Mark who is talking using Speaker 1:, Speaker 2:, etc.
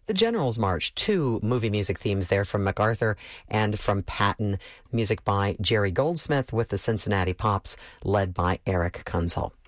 Speaker 1: The General's March, two movie music themes there from MacArthur and from Patton. Music by Jerry Goldsmith with the Cincinnati Pops, led by Eric Kunzel.